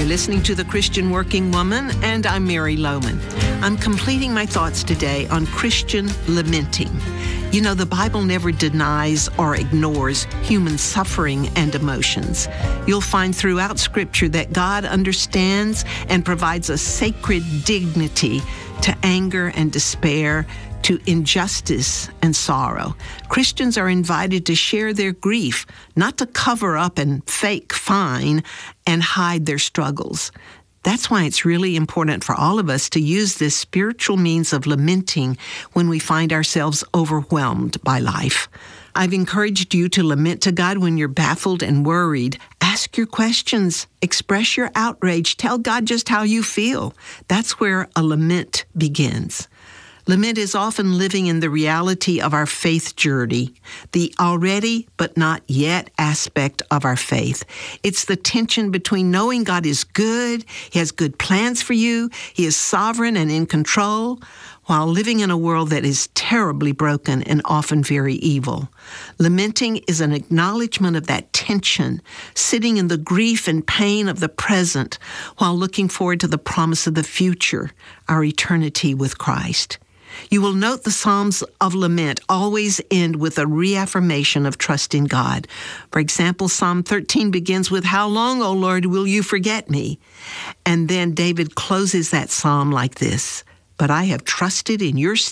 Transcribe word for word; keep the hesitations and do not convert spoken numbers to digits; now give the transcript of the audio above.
listening to The Christian Working Woman, and I'm Mary Lowman. I'm completing my thoughts today on Christian lamenting. You know, the Bible never denies or ignores human suffering and emotions. You'll find throughout Scripture that God understands and provides a sacred dignity to anger and despair, to injustice and sorrow. Christians are invited to share their grief, not to cover up and fake fine and hide their struggles. That's why it's really important for all of us to use this spiritual means of lamenting when we find ourselves overwhelmed by life. I've encouraged you to lament to God when you're baffled and worried. Ask your questions. Express your outrage. Tell God just how you feel. That's where a lament begins. Lament is often living in the reality of our faith journey, the already but not yet aspect of our faith. It's the tension between knowing God is good, He has good plans for you, He is sovereign and in control, while living in a world that is terribly broken and often very evil. Lamenting is an acknowledgement of that tension, sitting in the grief and pain of the present while looking forward to the promise of the future, our eternity with Christ. You will note the Psalms of lament always end with a reaffirmation of trust in God. For example, Psalm thirteen begins with, "How long, O Lord, will you forget me?" And then David closes that psalm like this, "But I have trusted in your